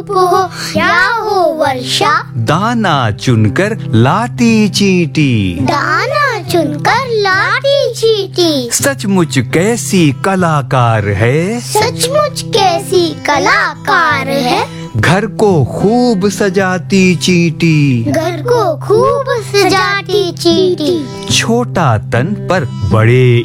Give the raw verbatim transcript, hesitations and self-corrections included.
धूप हो या हो वर्षा, दाना चुनकर लाती चींटी, दाना चुनकर लाती चींटी। सचमुच कैसी कलाकार है, सचमुच कैसी कलाकार है, घर को खूब सजाती चींटी, घर को खूब सजाती चींटी। छोटा तन पर बड़े